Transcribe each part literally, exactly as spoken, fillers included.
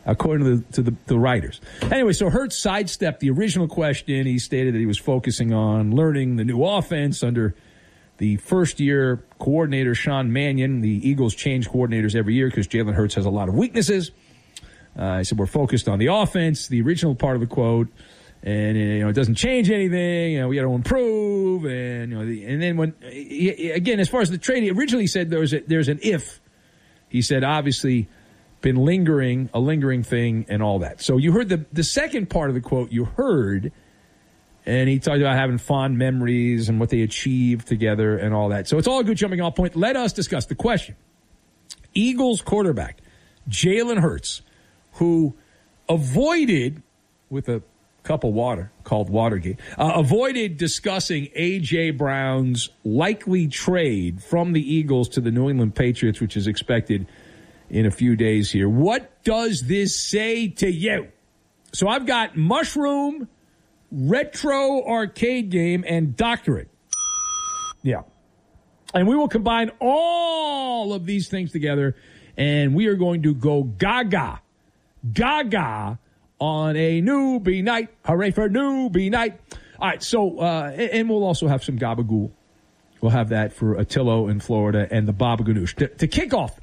according to the, to the, the writers. Anyway, so Hurts sidestepped the original question. He stated that he was focusing on learning the new offense under the first-year coordinator, Sean Mannion. The Eagles change coordinators every year because Jalen Hurts has a lot of weaknesses. Uh, he said, we're focused on the offense, the original part of the quote, and you know it doesn't change anything. You know, we got to improve, and you know, the, and then when he, again, as far as the trade, he originally said there was a, there's an if. He said, obviously, been lingering, a lingering thing, and all that. So you heard the the second part of the quote. You heard. And he talked about having fond memories and what they achieved together and all that. So it's all a good jumping off point. Let us discuss the question. Eagles quarterback, Jalen Hurts, who avoided, with a cup of water called Watergate, uh, avoided discussing A J. Brown's likely trade from the Eagles to the New England Patriots, which is expected in a few days here. What does this say to you? So I've got mushroom, retro arcade game, and doctorate. Yeah. And we will combine all of these things together, and we are going to go gaga, gaga on a newbie night. Hooray for newbie night. All right, so, uh, and we'll also have some gabagool. We'll have that for Attillo in Florida and the Baba Ganoush. To, to kick off,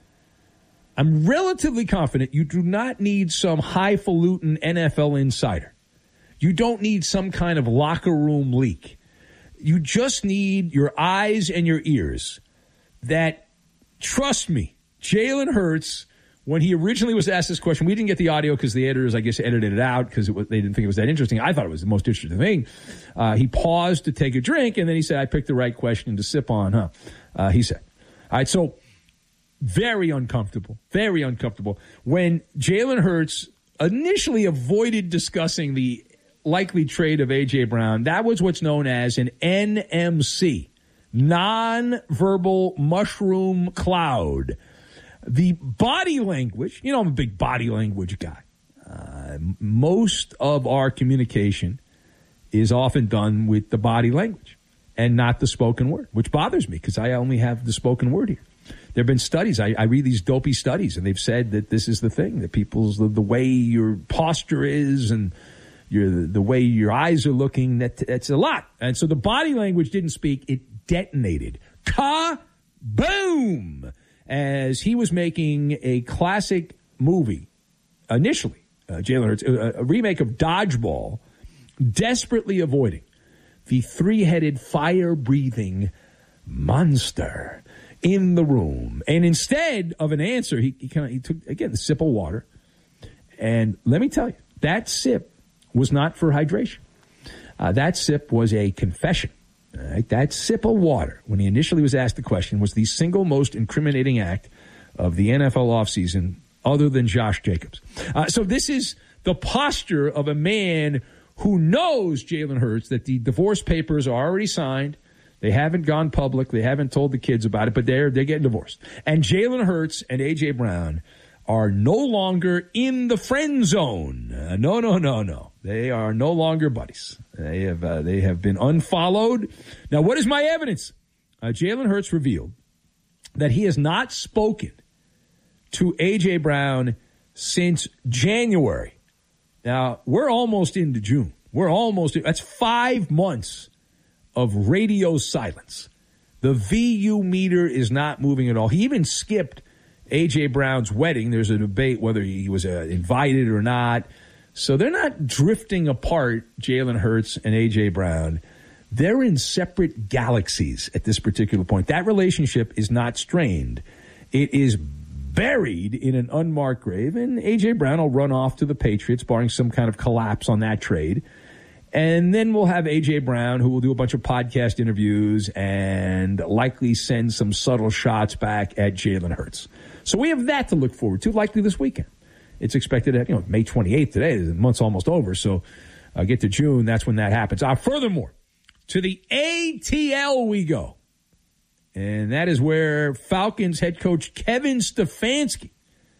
I'm relatively confident you do not need some highfalutin N F L insider. You don't need some kind of locker room leak. You just need your eyes and your ears that, trust me, Jalen Hurts, when he originally was asked this question, we didn't get the audio because the editors, I guess, edited it out because they didn't think it was that interesting. I thought it was the most interesting thing. Uh, he paused to take a drink, and then he said, I picked the right question to sip on, huh? Uh, he said. All right, so very uncomfortable, very uncomfortable. When Jalen Hurts initially avoided discussing the likely trade of A J. Brown, that was what's known as an N M C, non-verbal mushroom cloud. The body language, you know, I'm a big body language guy. Uh, most of our communication is often done with the body language and not the spoken word, which bothers me because I only have the spoken word here. There have been studies. I, I read these dopey studies, and they've said that this is the thing, that people's, the, the way your posture is and Your, the way your eyes are looking, that that's a lot. And so the body language didn't speak. It detonated. Ka-boom! As he was making a classic movie, initially, uh, Jalen Hurts, a, a remake of Dodgeball, desperately avoiding the three-headed, fire-breathing monster in the room. And instead of an answer, he, he kind of he took, again, the sip of water. And let me tell you, that sip was not for hydration. Uh, that sip was a confession. All right? That sip of water, when he initially was asked the question, was the single most incriminating act of the N F L offseason other than Josh Jacobs. Uh, so this is the posture of a man who knows, Jalen Hurts, that the divorce papers are already signed. They haven't gone public. They haven't told the kids about it, but they're, they're getting divorced. And Jalen Hurts and A J. Brown are no longer in the friend zone. Uh, no, no, no, no. They are no longer buddies. They have uh, they have been unfollowed. Now, what is my evidence? Uh, Jalen Hurts revealed that he has not spoken to A J. Brown since January. Now, we're almost into June. We're almost, that's five months of radio silence. The V U meter is not moving at all. He even skipped A J. Brown's wedding. There's a debate whether he was uh, invited or not. So they're not drifting apart, Jalen Hurts and A J. Brown. They're in separate galaxies at this particular point. That relationship is not strained. It is buried in an unmarked grave, and A J. Brown will run off to the Patriots, barring some kind of collapse on that trade. And then we'll have A J. Brown, who will do a bunch of podcast interviews and likely send some subtle shots back at Jalen Hurts. So we have that to look forward to, likely this weekend. It's expected at, you know, May twenty-eighth today. The month's almost over, so uh, get to June, that's when that happens. Uh, furthermore, to the A T L we go. And that is where Falcons head coach Kevin Stefanski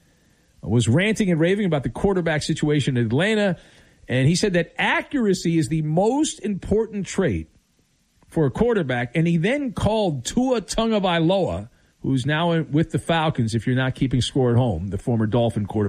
was ranting and raving about the quarterback situation in Atlanta. And he said that accuracy is the most important trait for a quarterback. And he then called Tua Tagovailoa, who's now with the Falcons, if you're not keeping score at home, the former Dolphin quarterback,